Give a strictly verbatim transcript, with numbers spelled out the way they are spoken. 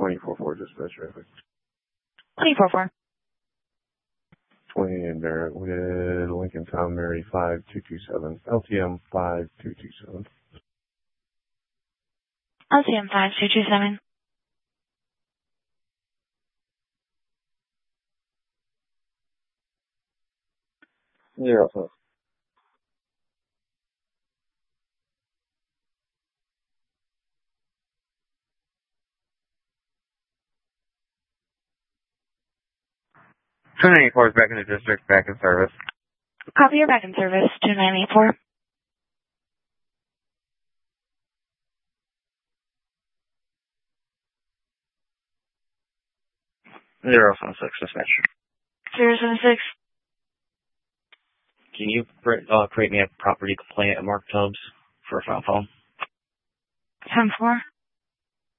twenty-four four dispatch traffic. twenty-four four. twenty and Barrett with Lincoln Tom Mary five two two seven. L T M five two two seven. L T M five two two seven. Zero five. two nine eight four is back in the district, back in service. Copy, you're back in service. two nine eight four. Zero seven six dispatch. zero seven six. Can you uh, create me a property complaint at Mark Tubbs for a file phone? ten four.